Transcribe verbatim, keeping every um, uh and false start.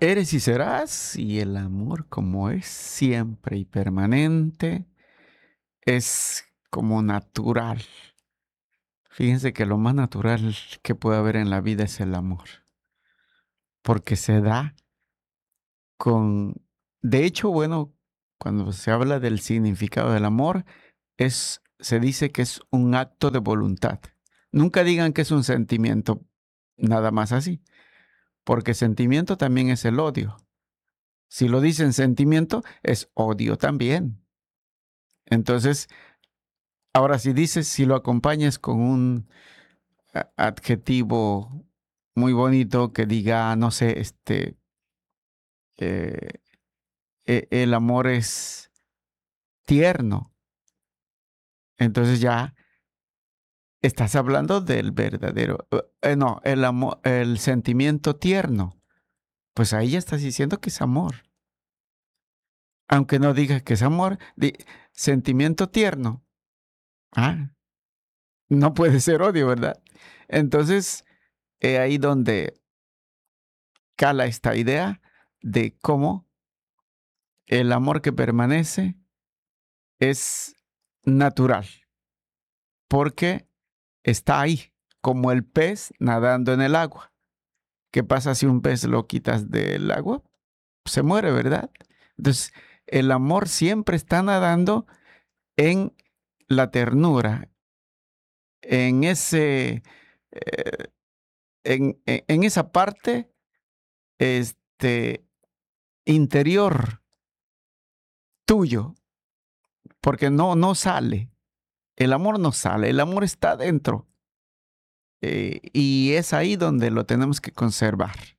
Eres y serás, y el amor, como es siempre y permanente, es como natural. Fíjense que lo más natural que puede haber en la vida es el amor, porque se da con... De hecho, bueno, cuando se habla del significado del amor, es, se dice que es un acto de voluntad. Nunca digan que es un sentimiento, nada más así, porque sentimiento también es el odio. Si lo dicen sentimiento, es odio también. Entonces, ahora si dices, si lo acompañas con un a- adjetivo muy bonito que diga, no sé, este, eh, e- el amor es tierno, entonces ya estás hablando del verdadero, eh, eh, no, el amor, el sentimiento tierno, pues ahí ya estás diciendo que es amor. Aunque no digas que es amor, di sentimiento tierno. Ah, no puede ser odio, ¿verdad? Entonces, es ahí donde cala esta idea de cómo el amor que permanece es natural, porque está ahí, como el pez nadando en el agua. ¿Qué pasa si un pez lo quitas del agua? Se muere, ¿verdad? Entonces, el amor siempre está nadando en la ternura, en ese, eh, en, en- en esa parte, este, interior tuyo, porque no, no sale. El amor no sale, el amor está dentro. Eh, y es ahí donde lo tenemos que conservar.